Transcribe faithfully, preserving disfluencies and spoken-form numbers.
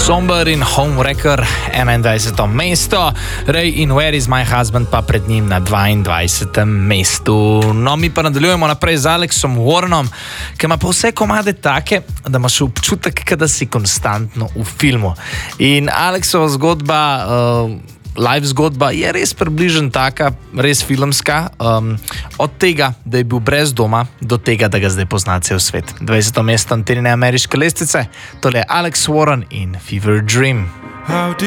Somber in Homewrecker, enaindvajseto mesto, Ray in Where is my husband pa pred njim na dvaindvajsetem mestu. No, mi pa nadaljujemo naprej z Alexom Warrenom, ki ima pa vse komade take, da imaš občutek, da si konstantno v filmu. In Alexova zgodba, uh, live zgodba je res približno taka, res filmska, um, od tega, da je bil brez doma, do tega, da ga zdaj pozna cel svet. dvajseto mesto na tine ameriške lestvice, tole je Alex Warren in Fever Dream.